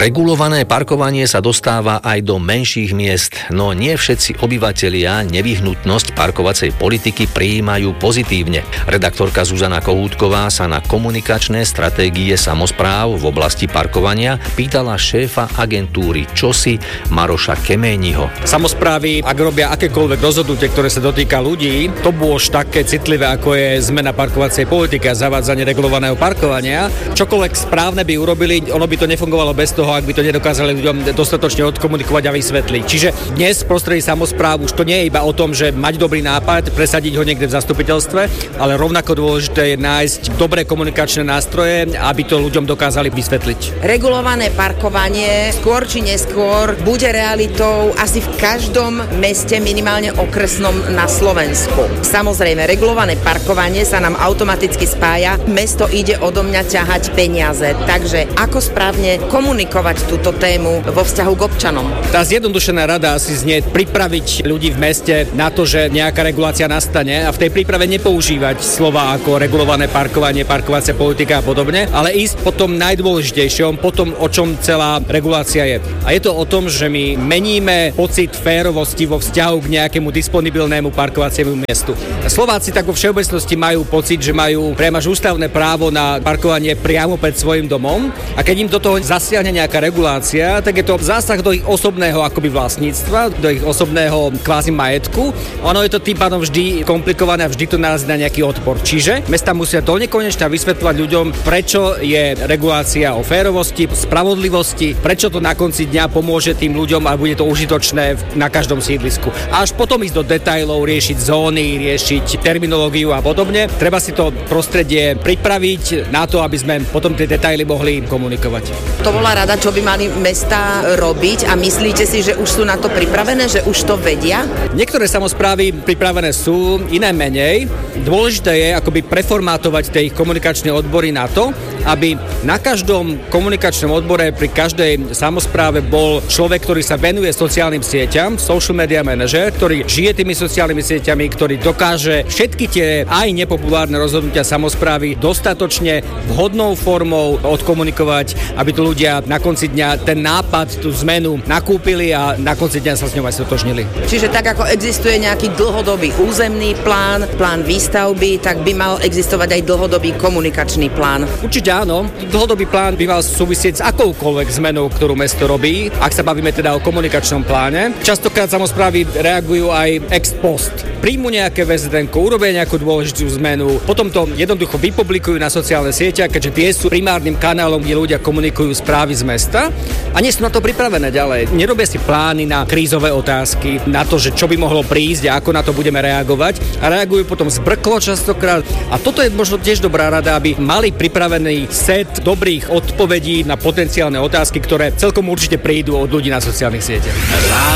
Regulované parkovanie sa dostáva aj do menších miest, no nie všetci obyvatelia nevyhnutnosť parkovacej politiky prijímajú pozitívne. Redaktorka Zuzana Kohútková sa na komunikačné stratégie samospráv v oblasti parkovania pýtala šéfa agentúry ČOSY Maroša Keméniho. Samosprávy, ak robia akékoľvek rozhodnutie, ktoré sa dotýka ľudí, to bolo už také citlivé, ako je zmena parkovacej politiky a zavádzanie regulovaného parkovania. Čokoľvek správne by urobili, ono by to nefungovalo bez toho, ak by to nedokázali ľuďom dostatočne odkomunikovať a vysvetliť. Čiže dnes v prostredí samospráv už to nie je iba o tom, že mať dobrý nápad, presadiť ho niekde v zastupiteľstve, ale rovnako dôležité je nájsť dobré komunikačné nástroje, aby to ľuďom dokázali vysvetliť. Regulované parkovanie skôr či neskôr bude realitou asi v každom meste, minimálne okresnom na Slovensku. Samozrejme, regulované parkovanie sa nám automaticky spája. Mesto ide odo mňa ťahať peniaze. Takže ako správne komunikovať túto tému vo vzťahu k občanom? Tá zjednodušená rada asi znie pripraviť ľudí v meste na to, že nejaká regulácia nastane a v tej príprave nepoužívať slova ako regulované parkovanie, parkovacia politika a podobne, ale ísť po tom najdôležitejšom, po tom, o čom celá regulácia je. A je to o tom, že my meníme pocit férovosti vo vzťahu k nejakému disponibilnému parkovaciemu miestu. Slováci tak vo všeobecnosti majú pocit, že majú priam až ústavné právo na parkovanie priamo pred svojim domom a keď im do toho zasiahne nejaká regulácia, tak je to zásah do ich osobného akoby vlastníctva, do ich osobného kvázi majetku. Ono je to tým pádom vždy komplikované a vždy to narazí na nejaký odpor. Čiže mesta musia do nekonečna vysvetľovať ľuďom, prečo je regulácia o férovosti, spravodlivosti, prečo to na konci dňa pomôže tým ľuďom a bude to užitočné na každom sídlisku. A až potom ísť do detailov, riešiť zóny, riešiť terminológiu a podobne. Treba si to prostredie pripraviť na to, aby sme potom tie detaily mohli komunikovať. To bola rada, čo by mali mestá robiť a myslíte si, že už sú na to pripravené, že už to vedia? Niektoré samosprávy pripravené sú, iné menej. Dôležité je akoby preformátovať tie ich komunikačné odbory na to, aby na každom komunikačnom odbore pri každej samospráve bol človek, ktorý sa venuje sociálnym sieťam, social media manažer, ktorý žije tými sociálnymi sieťami, ktorý dokáže všetky tie aj nepopulárne rozhodnutia samosprávy dostatočne vhodnou formou odkomunikovať, aby to ľudia na konci dňa ten nápad, tú zmenu nakúpili a na konci dňa sa s ňou aj stotožnili. Čiže tak ako existuje nejaký dlhodobý územný plán, plán výstavby, tak by mal existovať aj dlhodobý komunikačný plán. Určite áno. Dlhodobý plán by mal súvisieť s akoukoľvek zmenou, ktorú mesto robí, ak sa bavíme teda o komunikačnom pláne. Častokrát samosprávy reagujú aj ex post. Príjmu nejaké VZN-ko, urobia nejakú dôležitú zmenu, potom to jednoducho vypublikujú na sociálne siete, keďže tie sú primárnym kanálom, kde ľudia komunikujú správy z mesta a nie sú na to pripravené ďalej. Nerobia si plány na krízové otázky, na to, že čo by mohlo prísť a ako na to budeme reagovať a reagujú potom zbrklo častokrát. A toto je možno tiež dobrá rada, aby mali pripravený set dobrých odpovedí na potenciálne otázky, ktoré celkom určite prídu od ľudí na sociálnych sieťach.